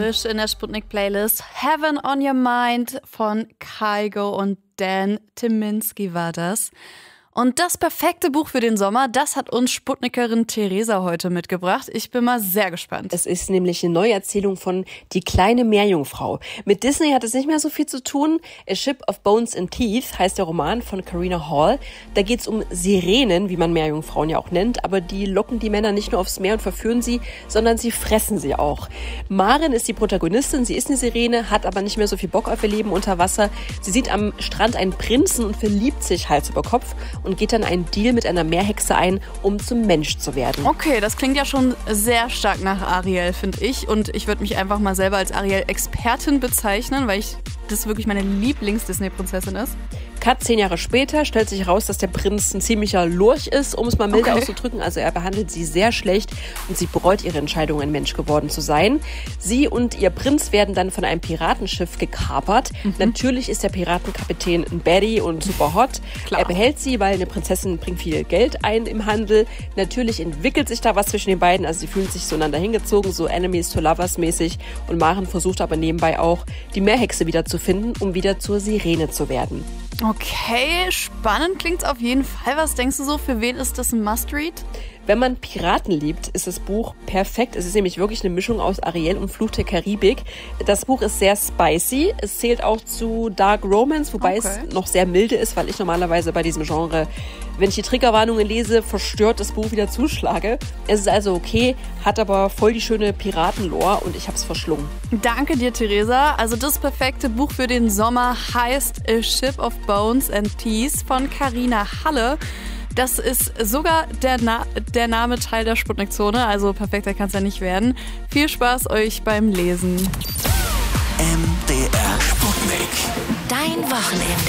frisch in der Sputnik-Playlist. Heaven on Your Mind von Kygo und Dan Tyminski war das. Und das perfekte Buch für den Sommer, das hat uns Sputnikerin Theresa heute mitgebracht. Ich bin mal sehr gespannt. Es ist nämlich eine Neuerzählung von Die kleine Meerjungfrau. Mit Disney hat es nicht mehr so viel zu tun. A Ship of Bones and Teeth heißt der Roman von Karina Hall. Da geht's um Sirenen, wie man Meerjungfrauen ja auch nennt. Aber die locken die Männer nicht nur aufs Meer und verführen sie, sondern sie fressen sie auch. Maren ist die Protagonistin. Sie ist eine Sirene, hat aber nicht mehr so viel Bock auf ihr Leben unter Wasser. Sie sieht am Strand einen Prinzen und verliebt sich Hals über Kopf und geht dann einen Deal mit einer Meerhexe ein, um zum Mensch zu werden. Okay, das klingt ja schon sehr stark nach Ariel, finde ich. Und ich würde mich einfach mal selber als Ariel-Expertin bezeichnen, weil das wirklich meine Lieblings-Disney-Prinzessin ist. Cut 10 Jahre später stellt sich heraus, dass der Prinz ein ziemlicher Lurch ist, um es mal milde auszudrücken. Also er behandelt sie sehr schlecht und sie bereut ihre Entscheidung, ein Mensch geworden zu sein. Sie und ihr Prinz werden dann von einem Piratenschiff gekapert. Natürlich ist der Piratenkapitän ein Baddie und super hot. Klar. Er behält sie, weil eine Prinzessin bringt viel Geld ein im Handel. Natürlich entwickelt sich da was zwischen den beiden. Also sie fühlen sich zueinander hingezogen, so Enemies to Lovers mäßig. Und Maren versucht aber nebenbei auch, die Meerhexe wieder zu finden, um wieder zur Sirene zu werden. Okay, spannend klingt's auf jeden Fall. Was denkst du so, für wen ist das ein Must-Read? Wenn man Piraten liebt, ist das Buch perfekt. Es ist nämlich wirklich eine Mischung aus Ariel und Fluch der Karibik. Das Buch ist sehr spicy. Es zählt auch zu Dark Romance, wobei es noch sehr milde ist, weil ich normalerweise bei diesem Genre, wenn ich die Triggerwarnungen lese, verstört das Buch wieder zuschlage. Es ist also okay, hat aber voll die schöne Piratenlore und ich hab's verschlungen. Danke dir, Theresa. Also das perfekte Buch für den Sommer heißt A Ship of Bones and Teeth von Karina Halle. Das ist sogar der Name Teil der Sputnik-Zone, also perfekter kann es ja nicht werden. Viel Spaß euch beim Lesen. MDR Sputnik. Dein Wochenende.